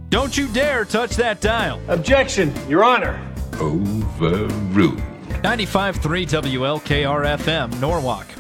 Don't you dare touch that dial. Objection, Your Honor. Overruled. 95.3 WLKR-FM, Norwalk.